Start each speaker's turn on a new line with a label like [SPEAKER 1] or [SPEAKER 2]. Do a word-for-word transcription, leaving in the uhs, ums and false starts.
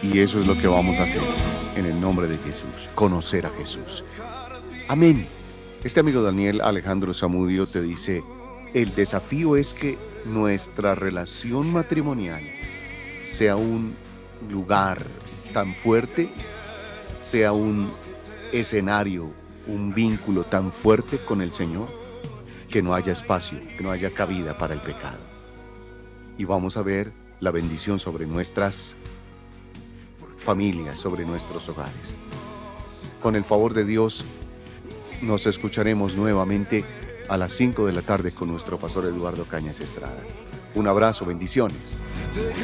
[SPEAKER 1] Y eso es lo que vamos a hacer en el nombre de Jesús, conocer a Jesús. Amén. Este amigo Daniel Alejandro Zamudio te dice, el desafío es que nuestra relación matrimonial sea un lugar tan fuerte, sea un escenario, un vínculo tan fuerte con el Señor, que no haya espacio, que no haya cabida para el pecado. Y vamos a ver la bendición sobre nuestras familias, sobre nuestros hogares. Con el favor de Dios, nos escucharemos nuevamente a las cinco de la tarde con nuestro pastor Eduardo Cañas Estrada. Un abrazo, bendiciones.